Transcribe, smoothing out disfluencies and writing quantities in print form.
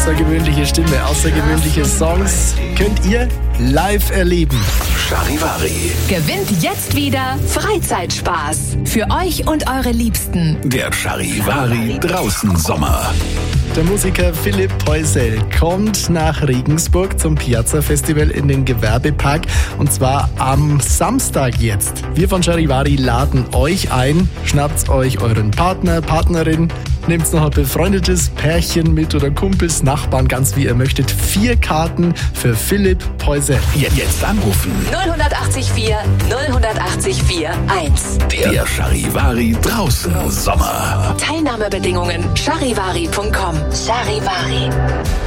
Außergewöhnliche Stimme, außergewöhnliche Songs könnt ihr live erleben. Charivari. Gewinnt jetzt wieder Freizeitspaß für euch und eure Liebsten. Der Charivari draußen Sommer. Der Musiker Philipp Poisel kommt nach Regensburg zum Piazza Festival in den Gewerbepark und zwar am Samstag jetzt. Wir von Charivari laden euch ein, schnappt euch euren Partner, Partnerin, nehmt noch ein befreundetes Pärchen mit oder Kumpels, Nachbarn, ganz wie ihr möchtet. 4 Karten für Philipp Poisel. Jetzt anrufen. 080 080 1. Der Charivari draußen Sommer. Teilnahmebedingungen charivari.com. Charivari.